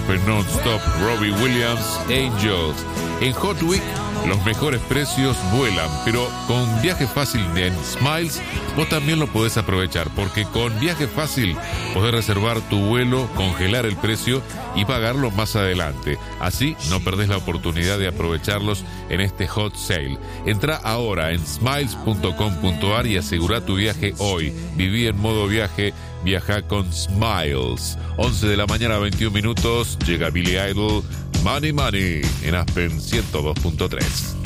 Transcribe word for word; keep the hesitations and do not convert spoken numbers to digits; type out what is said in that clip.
Aspen Nonstop, Robbie Williams, Angels. En Hot Week, los mejores precios vuelan, pero con Viaje Fácil en Smiles, vos también lo podés aprovechar, porque con Viaje Fácil podés reservar tu vuelo, congelar el precio y pagarlo más adelante. Así no perdés la oportunidad de aprovecharlos en este hot sale. Entrá ahora en smiles punto com punto a r y asegura tu viaje hoy. Viví en modo viaje, viaja con Smiles. once de la mañana, veintiún minutos, llega Billy Idol, Money Money, en Aspen ciento dos punto tres.